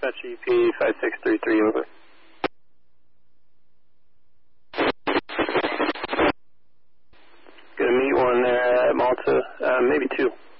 dispatch EP 5633, over. Gonna meet one there at Malta, maybe two.